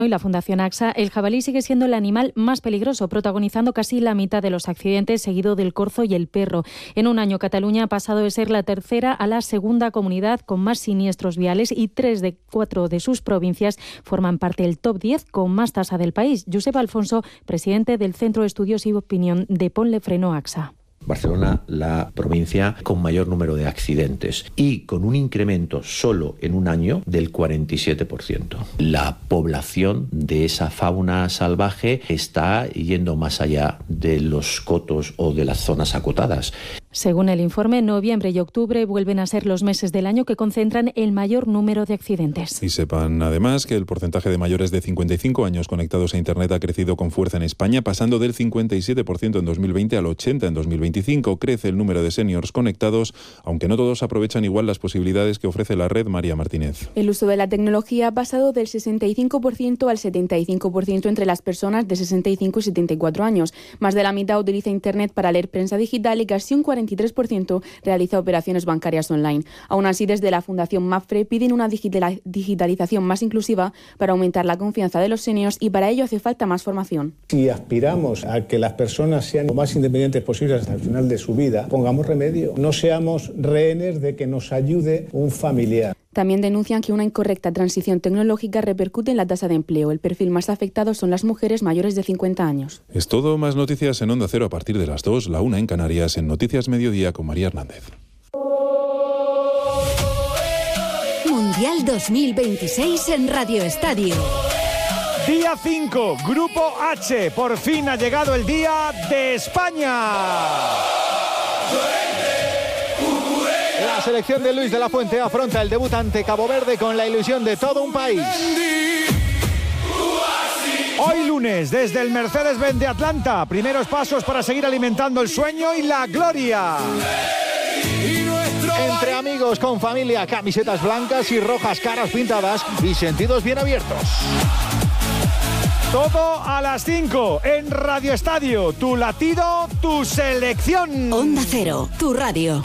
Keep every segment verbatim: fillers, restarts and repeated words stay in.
y la Fundación AXA, el jabalí sigue siendo el animal más peligroso, protagonizando casi la mitad de los accidentes, seguido del corzo y el perro. En un año, Cataluña ha pasado de ser la tercera a la segunda comunidad con más siniestros viales y tres de cuatro de sus provincias forman parte del top diez con más tasa del país. Josep Alfonso, presidente del Centro de Estudios y Opinión de Ponle Freno AXA. Barcelona, la provincia con mayor número de accidentes y con un incremento solo en un año del cuarenta y siete por ciento. La población de esa fauna salvaje está yendo más allá de los cotos o de las zonas acotadas. Según el informe, noviembre y octubre vuelven a ser los meses del año que concentran el mayor número de accidentes. Y sepan además que el porcentaje de mayores de cincuenta y cinco años conectados a Internet ha crecido con fuerza en España, pasando del cincuenta y siete por ciento en dos mil veinte al ochenta por ciento en dos mil veinticinco. Crece el número de seniors conectados, aunque no todos aprovechan igual las posibilidades que ofrece la red. María Martínez. El uso de la tecnología ha pasado del sesenta y cinco por ciento al setenta y cinco por ciento entre las personas de sesenta y cinco y setenta y cuatro años. Más de la mitad utiliza Internet para leer prensa digital y casi un cuarenta y tres por ciento realiza operaciones bancarias online. Aún así, desde la Fundación MAPFRE piden una digitalización más inclusiva para aumentar la confianza de los seniors y para ello hace falta más formación. Si aspiramos a que las personas sean lo más independientes posibles hasta el final de su vida, pongamos remedio. No seamos rehenes de que nos ayude un familiar. También denuncian que una incorrecta transición tecnológica repercute en la tasa de empleo. El perfil más afectado son las mujeres mayores de cincuenta años. Es todo. Más noticias en Onda Cero a partir de las dos, la una en Canarias, en Noticias Mediodía con María Hernández. Mundial dos mil veintiséis en Radio Estadio. Día cinco, Grupo H. Por fin ha llegado el día de España. La selección de Luis de la Fuente afronta el debut ante Cabo Verde con la ilusión de todo un país. Hoy lunes, desde el Mercedes-Benz de Atlanta, primeros pasos para seguir alimentando el sueño y la gloria. Entre amigos, con familia, camisetas blancas y rojas, caras pintadas y sentidos bien abiertos. Todo a las cinco en Radio Estadio. Tu latido, tu selección. Onda Cero, tu radio.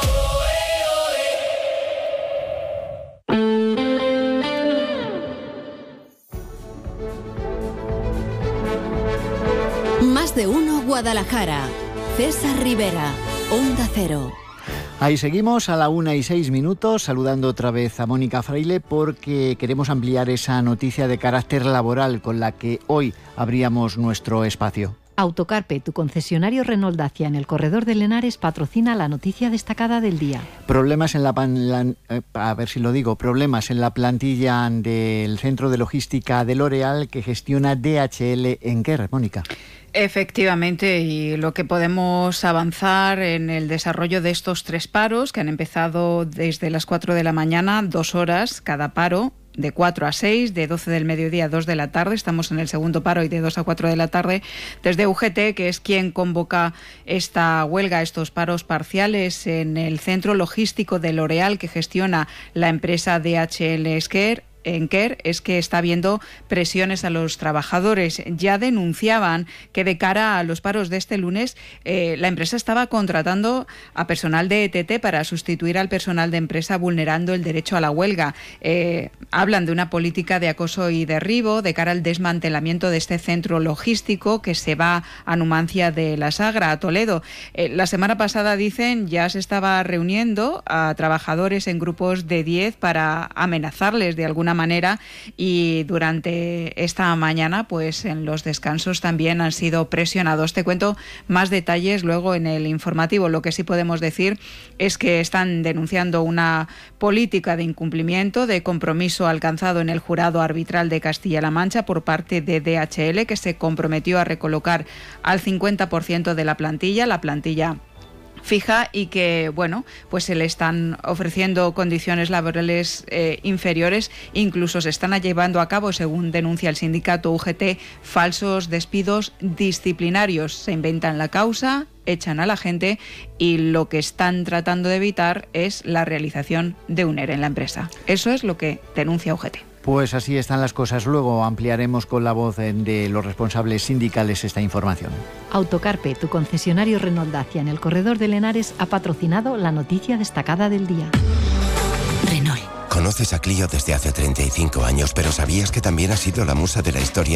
Más de uno Guadalajara. César Rivera, Onda Cero. Ahí seguimos a la una y seis minutos, saludando otra vez a Mónica Fraile porque queremos ampliar esa noticia de carácter laboral con la que hoy abríamos nuestro espacio. Autocarpe, tu concesionario Renault Dacia en el corredor de Lenares, patrocina la noticia destacada del día. Problemas en la, pan, la eh, a ver si lo digo, problemas en la plantilla del centro de logística de L'Oréal que gestiona D H L en Quer, Mónica. Efectivamente, y lo que podemos avanzar en el desarrollo de estos tres paros que han empezado desde las cuatro de la mañana, dos horas cada paro, de cuatro a seis, de doce del mediodía a dos de la tarde, estamos en el segundo paro, y de dos a cuatro de la tarde, desde U G T, que es quien convoca esta huelga, estos paros parciales en el centro logístico de L'Oréal que gestiona la empresa D H L Quer. En Quer, es que está habiendo presiones a los trabajadores. Ya denunciaban que de cara a los paros de este lunes eh, la empresa estaba contratando a personal de E T T para sustituir al personal de empresa, vulnerando el derecho a la huelga. Eh, hablan de una política de acoso y derribo de cara al desmantelamiento de este centro logístico que se va a Numancia de la Sagra, a Toledo. Eh, la semana pasada, dicen, ya se estaba reuniendo a trabajadores en grupos de diez para amenazarles de alguna manera, y durante esta mañana pues en los descansos también han sido presionados. Te cuento más detalles luego en el informativo. Lo que sí podemos decir es que están denunciando una política de incumplimiento de compromiso alcanzado en el jurado arbitral de Castilla-La Mancha por parte de D H L, que se comprometió a recolocar al cincuenta por ciento de la plantilla, la plantilla fija, y que, bueno, pues se le están ofreciendo condiciones laborales eh, inferiores. Incluso se están llevando a cabo, según denuncia el sindicato U G T, falsos despidos disciplinarios. Se inventan la causa, echan a la gente, y lo que están tratando de evitar es la realización de un E R E en la empresa. Eso es lo que denuncia U G T. Pues así están las cosas. Luego ampliaremos con la voz de los responsables sindicales esta información. Autocarpe, tu concesionario Renault Dacia en el corredor de Lenares, ha patrocinado la noticia destacada del día. Renault. Conoces a Clio desde hace treinta y cinco años, pero ¿sabías que también ha sido la musa de la historia